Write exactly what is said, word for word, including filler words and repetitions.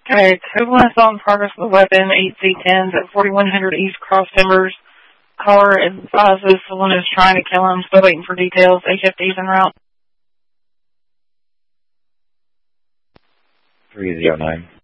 Okay, Covalent on progress with weapon, eight C tens at forty-one hundred East Cross Timbers. Caller advises someone is trying to kill him, still waiting for details. H F D's en route. three zero nine.